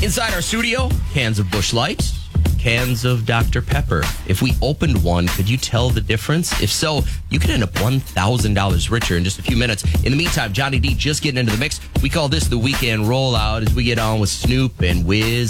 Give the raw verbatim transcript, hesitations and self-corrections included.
Inside our studio, cans of Busch Light, cans of Doctor Pepper. If we opened one, could you tell the difference? If so, you could end up one thousand dollars richer in just a few minutes. In the meantime, Johnny D just getting into the mix. We call this the weekend rollout as we get on with Snoop and Wiz